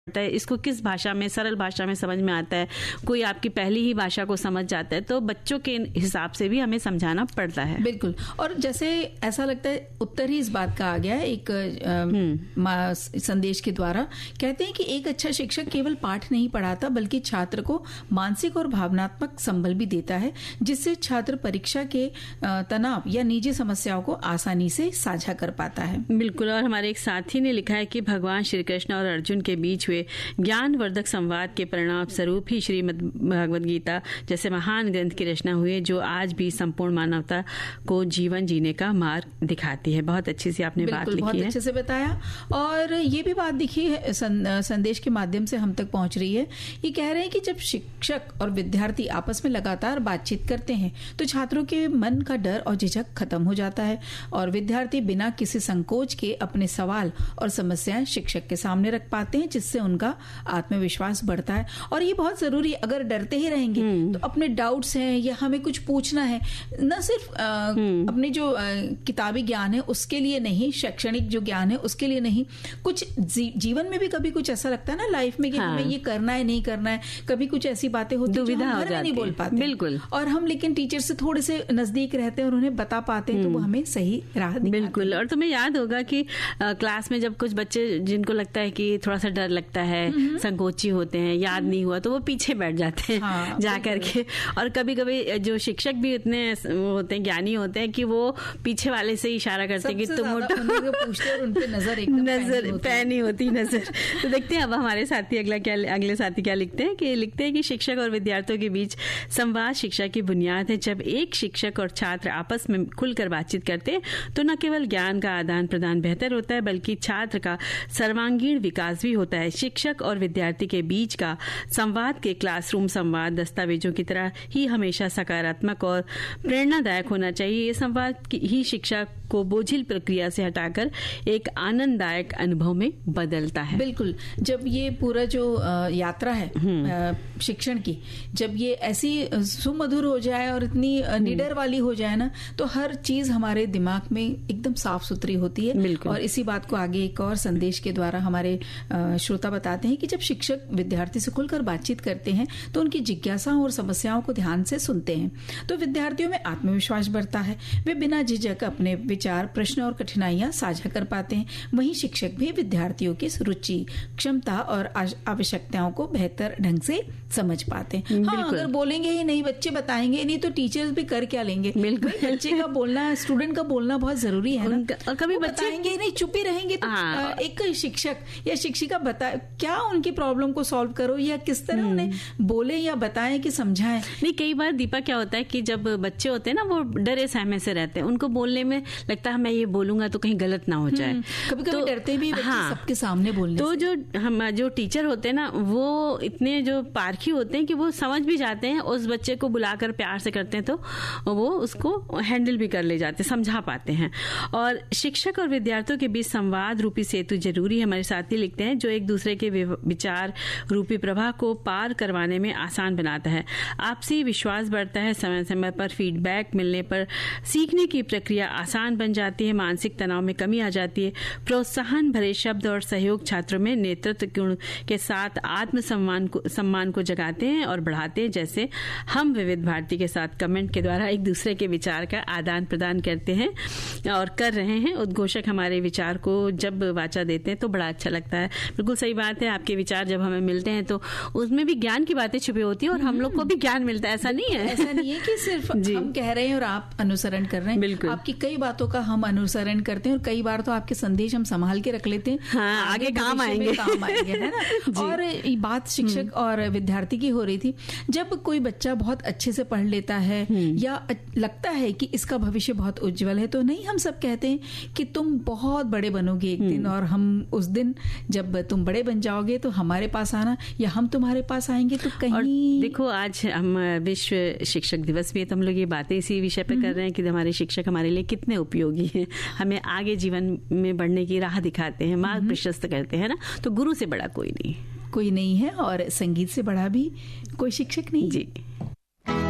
है, इसको किस भाषा में, सरल भाषा में समझ में आता है, कोई आपकी पहली ही भाषा को समझ जाता है, तो बच्चों के हिसाब से भी हमें समझाना पड़ता है। बिल्कुल। और जैसे ऐसा लगता है उत्तर ही इस बात का आ गया है एक संदेश के द्वारा। कहते हैं कि एक अच्छा शिक्षक केवल पाठ नहीं पढ़ाता बल्कि छात्र को मानसिक और भावनात्मक संबल भी देता है, जिससे छात्र परीक्षा के तनाव या निजी समस्याओं को आसानी से साझा कर पाता है। बिल्कुल। और हमारे एक साथी ने लिखा है कि भगवान श्री कृष्ण और अर्जुन के बीच हुए ज्ञानवर्धक संवाद के परिणाम स्वरूप ही श्रीमद् भगवद गीता जैसे महान ग्रंथ की रचना हुई है, जो आज भी संपूर्ण मानवता को जीवन जीने का मार्ग दिखाती है। बहुत अच्छी सी आपने बात लिखी है, बहुत अच्छे से बताया। और ये भी बात दिखी है, संदेश के माध्यम से हम तक पहुंच रही है। ये कह रहे हैं कि जब शिक्षक और विद्यार्थी आपस में लगातार बातचीत करते हैं तो छात्रों के मन का डर और झिझक खत्म हो जाता है और विद्यार्थी बिना किसी संकोच के अपने सवाल और समस्याएं शिक्षक के सामने रख पाते हैं, जिससे उनका आत्मविश्वास बढ़ता है। और ये बहुत जरूरी है। अगर डरते ही रहेंगे तो अपने डाउट्स हैं या हमें कुछ पूछना है, न सिर्फ अपने जो किताबी ज्ञान है उसके लिए नहीं, शैक्षणिक जो ज्ञान है उसके लिए नहीं, कुछ जीवन में भी कभी कुछ ऐसा लगता है ना लाइफ में कि हमें ये करना है नहीं करना है, कभी कुछ ऐसी बातें होती है जो हम घर में नहीं बोल पाते। बिल्कुल। और हम लेकिन टीचर से थोड़े से नजदीक रहते हैं और उन्हें बता पाते हैं, तो वो हमें सही राह दिखाते हैं। बिल्कुल। और तुम्हें याद होगा कि क्लास में जब कुछ बच्चे जिनको लगता है कि थोड़ा सा डर लगता है, संकोची होते हैं, याद नहीं हुआ, तो वो पीछे बैठ जाते हैं जा करके। और कभी कभी जो शिक्षक भी इतने होते हैं, ज्ञानी होते हैं कि वो पीछे वाले से इशारा करते हैं कि तुम पूछते हैं और उन पे नजर पैनी होती नजर। तो देखते हैं अब हमारे साथी अगले साथी क्या लिखते हैं कि शिक्षक और विद्यार्थियों के बीच संवाद शिक्षा की बुनियाद है। जब एक शिक्षक और छात्र आपस में खुलकर बातचीत करते हैं तो न केवल ज्ञान का आदान प्रदान बेहतर होता है बल्कि छात्र का सर्वांगीण विकास भी होता है। शिक्षक और विद्यार्थी के बीच का संवाद के क्लासरूम संवाद दस्तावेजों की तरह ही हमेशा सकारात्मक और प्रेरणादायक होना चाहिए। ये संवाद ही शिक्षा को बोझिल प्रक्रिया से हटाकर एक आनंददायक अनुभव में बदलता है। बिल्कुल। जब ये पूरा जो यात्रा है शिक्षण की, जब ये ऐसी सुमधुर हो जाए और इतनी निडर वाली हो जाए ना, तो हर चीज हमारे दिमाग में एकदम साफ सुथरी होती है। और इसी बात को आगे एक और संदेश के द्वारा हमारे श्रोता बताते हैं कि जब शिक्षक विद्यार्थी से खुलकर बातचीत करते हैं तो उनकी जिज्ञासाओं और समस्याओं को ध्यान से सुनते हैं, तो विद्यार्थियों में आत्मविश्वास बढ़ता है। वे बिना झिझक अपने विचार, प्रश्न और कठिनाइयां साझा कर पाते हैं। वहीं शिक्षक भी विद्यार्थियों की रुचि, क्षमता और आवश्यकताओं को बेहतर ढंग से समझ पाते हैं। हाँ, अगर बोलेंगे ही नहीं, बच्चे बताएंगे नहीं, तो टीचर्स भी कर क्या लेंगे। बच्चे का बोलना, स्टूडेंट का बोलना बहुत जरूरी है ना। और कभी बताएंगे ही नहीं, चुप ही रहेंगे, तो एक शिक्षक या शिक्षिका बताए क्या उनकी प्रॉब्लम को सॉल्व करो या किस तरह उन्हें बोले या बताएं कि समझाएं। नहीं, कई बार दीपा क्या होता है कि जब बच्चे होते हैं ना, वो डरे सहमे से रहते हैं, उनको बोलने में लगता है मैं ये बोलूंगा तो कहीं गलत ना हो जाए। कभी-कभी डरते भी बच्चे सबके सामने बोलने तो से। जो टीचर होते हैं ना, वो इतने जो पारखी होते हैं कि वो समझ भी जाते हैं, उस बच्चे को बुलाकर प्यार से करते हैं तो वो उसको हैंडल भी कर ले जाते, समझा पाते हैं। और शिक्षक और विद्यार्थियों के बीच संवाद रूपी सेतु जरूरी है। हमारे साथी लिखते हैं, जो एक दूसरे के विचार रूपी प्रवाह को पार करवाने में आसान बनाता है। आपसी विश्वास बढ़ता है। समय समय पर फीडबैक मिलने पर सीखने की प्रक्रिया आसान बन जाती है। मानसिक तनाव में कमी आ जाती है। प्रोत्साहन भरे शब्द और सहयोग छात्रों में नेतृत्व गुण के साथ आत्म सम्मान को जगाते हैं और बढ़ाते हैं। जैसे हम विविध भारती के साथ कमेंट के द्वारा एक दूसरे के विचार का आदान प्रदान करते हैं और कर रहे हैं। उद्घोषक हमारे विचार को जब वाचा देते हैं तो बड़ा अच्छा लगता है। बिल्कुल सही बात है। आपके विचार जब हमें मिलते हैं तो उसमें भी ज्ञान की बातें छुपी होती है और हम लोग को भी ज्ञान मिलता है। ऐसा नहीं है कि सिर्फ हम कह रहे हैं और आप अनुसरण कर रहे हैं। बिल्कुल। आपकी कई बातों का हम अनुसरण करते हैं और कई बार तो आपके संदेश हम संभाल के रख लेते हैं। हाँ, आगे काम आएंगे है ना। और ये बात शिक्षक और विद्यार्थी की हो रही थी। जब कोई बच्चा बहुत अच्छे से पढ़ लेता है या लगता है कि इसका भविष्य बहुत उज्जवल है, तो नहीं, हम सब कहते हैं कि तुम बहुत बड़े बनोगे एक दिन, और हम उस दिन जब तुम बड़े बन जाओगे तो हमारे पास आना या हम तुम्हारे पास आएंगे। तो कहीं देखो, आज हम विश्व शिक्षक दिवस भी है, तो हम लोग ये बातें इसी विषय पे कर रहे हैं कि हमारे शिक्षक हमारे लिए कितने उपयोगी हैं, हमें आगे जीवन में बढ़ने की राह दिखाते हैं, मार्ग प्रशस्त करते हैं ना। तो गुरु से बड़ा कोई नहीं है और संगीत से बड़ा भी कोई शिक्षक नहीं। जी।